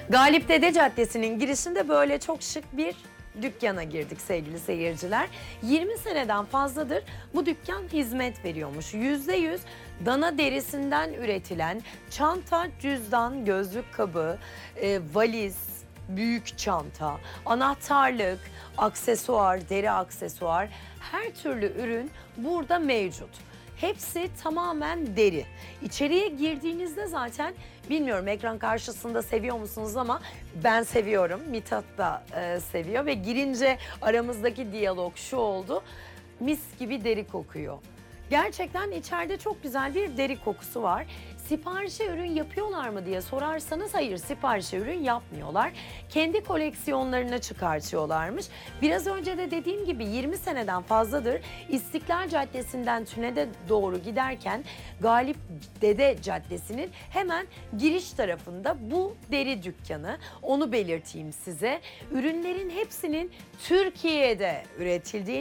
Galip Dede Caddesi'nin girişinde böyle çok şık bir dükkana girdik sevgili seyirciler. 20 seneden fazladır bu dükkan hizmet veriyormuş. %100 dana derisinden üretilen çanta, cüzdan, gözlük kabı, valiz, büyük çanta, anahtarlık, aksesuar, deri aksesuar, her türlü ürün burada mevcut. Hepsi tamamen deri. İçeriye girdiğinizde zaten bilmiyorum ekran karşısında seviyor musunuz ama ben seviyorum. Mithat da seviyor ve girince aramızdaki diyalog şu oldu. Mis gibi deri kokuyor. Gerçekten içeride çok güzel bir deri kokusu var. Siparişe ürün yapıyorlar mı diye sorarsanız hayır, siparişe ürün yapmıyorlar. Kendi koleksiyonlarını çıkartıyorlarmış. Biraz önce de dediğim gibi 20 seneden fazladır İstiklal Caddesi'nden Tüned'e doğru giderken Galip Dede Caddesi'nin hemen giriş tarafında bu deri dükkanı. Onu belirteyim size. Ürünlerin hepsinin Türkiye'de üretildiği